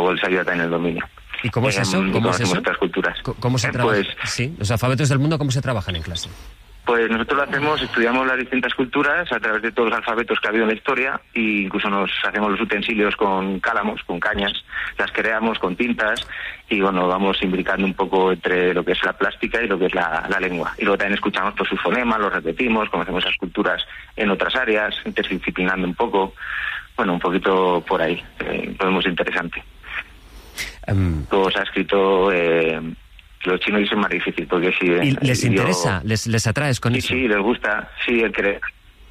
luego les ayuda también el dominio. ¿Y cómo es eso? ¿Cómo es eso? Otras culturas. ¿Cómo se trabaja? Sí, los alfabetos del mundo, ¿cómo se trabajan en clase? Pues nosotros lo hacemos, estudiamos las distintas culturas a través de todos los alfabetos que ha habido en la historia, e incluso nos hacemos los utensilios con cálamos, con cañas, las creamos con tintas, y bueno, vamos imbricando un poco entre lo que es la plástica y lo que es la lengua. Y luego también escuchamos pues sus fonemas, los repetimos, conocemos esas culturas en otras áreas, interdisciplinando un poco, bueno, un poquito por ahí, lo vemos interesante. Todo se ha escrito... los chinos dicen más difícil, porque sí... ¿Y les interesa? ¿Les atraes con eso? Sí, les gusta, sí, el creer.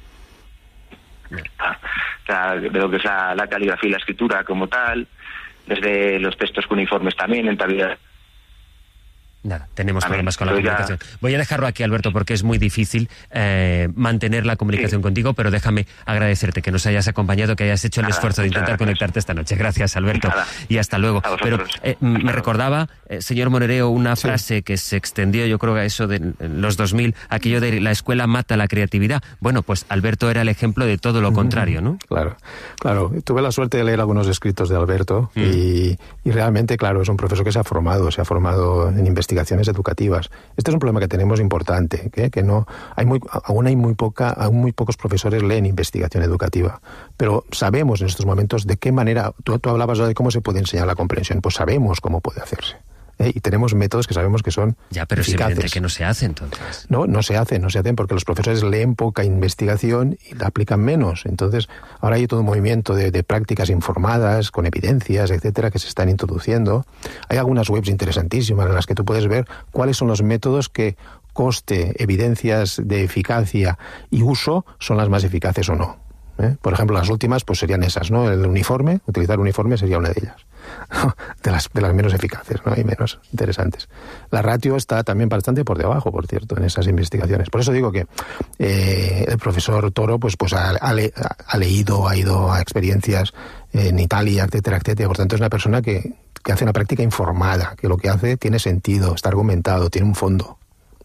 De lo que es la caligrafía y la escritura como tal, desde los textos cuneiformes también, en realidad. Nada, tenemos problemas con la comunicación. Voy a dejarlo aquí, Alberto, porque es muy difícil mantener la comunicación contigo, pero déjame agradecerte que nos hayas acompañado, que hayas hecho el esfuerzo de intentar conectarte esta noche. Gracias, Alberto. Y hasta luego. Pero me recordaba, señor Monereo, una frase que se extendió, yo creo que a eso de los 2000, aquello de la escuela mata la creatividad. Bueno, pues Alberto era el ejemplo de todo lo contrario, ¿no? Claro. Tuve la suerte de leer algunos escritos de Alberto y realmente, claro, es un profesor que se ha formado en investigaciones educativas. Este es un problema que tenemos importante, que no aún muy pocos profesores leen investigación educativa, pero sabemos en estos momentos de qué manera, tú hablabas de cómo se puede enseñar la comprensión, pues sabemos cómo puede hacerse. Y tenemos métodos que sabemos que son pero eficaces. Es evidente que no se hace, entonces. No se hacen porque los profesores leen poca investigación y la aplican menos. Entonces, ahora hay todo un movimiento de prácticas informadas, con evidencias, etcétera, que se están introduciendo. Hay algunas webs interesantísimas en las que tú puedes ver cuáles son los métodos que coste, evidencias de eficacia y uso son las más eficaces o no. Por ejemplo, las últimas pues serían esas, ¿no? El uniforme, utilizar uniforme sería una de ellas. de las menos eficaces, ¿no? Y menos interesantes. La ratio está también bastante por debajo, por cierto, en esas investigaciones. Por eso digo que el profesor Toro pues ha leído, ha ido a experiencias en Italia, etcétera. Por tanto, es una persona que hace una práctica informada, que lo que hace tiene sentido, está argumentado, tiene un fondo.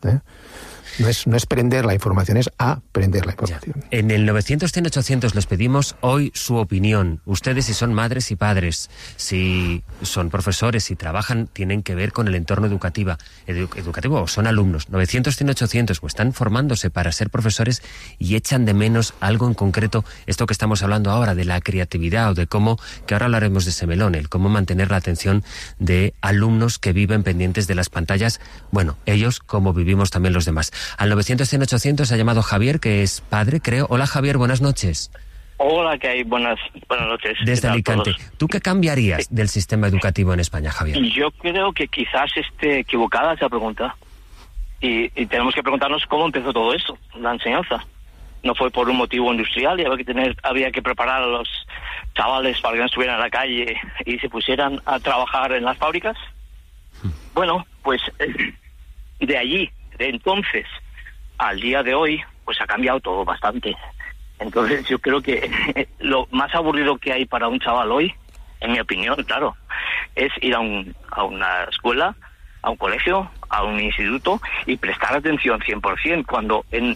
No es prender la información, es aprender la información. Ya. En el 900-100-800 les pedimos hoy su opinión. Ustedes, si son madres y padres, si son profesores, si trabajan, tienen que ver con el entorno educativo o son alumnos. 900-100-800 o están formándose para ser profesores y echan de menos algo en concreto, esto que estamos hablando ahora, de la creatividad o de cómo, que ahora hablaremos de ese melón, el cómo mantener la atención de alumnos que viven pendientes de las pantallas, bueno, ellos como vivimos también los demás. Al 900-100-800 ha llamado Javier, que es padre, creo. Hola, Javier, buenas noches. Hola, ¿qué hay? Buenas noches. Desde Alicante. ¿Tú qué cambiarías del sistema educativo en España, Javier? Yo creo que quizás esté equivocada esa pregunta. Y tenemos que preguntarnos cómo empezó todo esto, la enseñanza. No fue por un motivo industrial y había que preparar a los chavales para que no estuvieran en la calle y se pusieran a trabajar en las fábricas. Bueno, pues de allí, de entonces al día de hoy, pues ha cambiado todo bastante. Entonces yo creo que lo más aburrido que hay para un chaval hoy, en mi opinión, claro, es ir a una escuela, a un colegio, a un instituto y prestar atención 100%, cuando en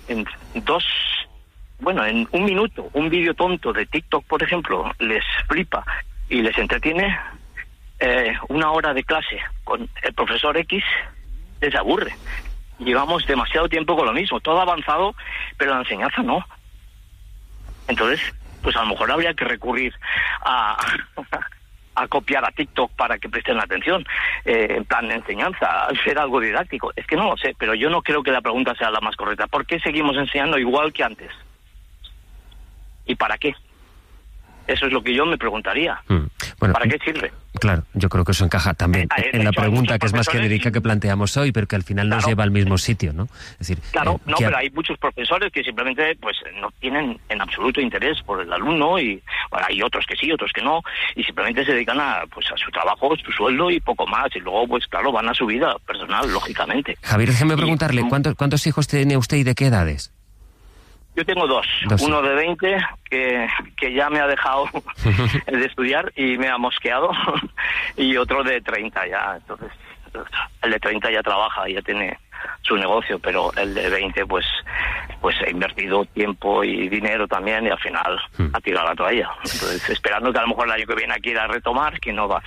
un minuto, un vídeo tonto de TikTok, por ejemplo, les flipa y les entretiene, una hora de clase con el profesor X les aburre. Llevamos demasiado tiempo con lo mismo, todo avanzado, pero la enseñanza no. Entonces, pues a lo mejor habría que recurrir a copiar a TikTok para que presten atención, en plan de enseñanza, hacer algo didáctico. Es que no lo sé, pero yo no creo que la pregunta sea la más correcta. ¿Por qué seguimos enseñando igual que antes? ¿Y para qué? Eso es lo que yo me preguntaría. Bueno, ¿para qué sirve? Claro, yo creo que eso encaja también en la pregunta, que es más genérica, que planteamos hoy, pero que al final nos lleva al mismo sitio, ¿no? Es decir, pero hay muchos profesores que simplemente pues no tienen en absoluto interés por el alumno, y bueno, hay otros que sí, otros que no, y simplemente se dedican a su trabajo, su sueldo y poco más, y luego pues claro, van a su vida personal, lógicamente. Javier, déjeme preguntarle, ¿cuántos hijos tiene usted y de qué edades? Yo tengo dos. Uno de 20 que ya me ha dejado de estudiar y me ha mosqueado, y otro de 30 ya. Entonces, el de 30 ya trabaja, ya tiene su negocio, pero el de 20 pues ha invertido tiempo y dinero también, y al final ha tirado la toalla. Entonces, esperando que a lo mejor el año que viene quiera retomar, que no va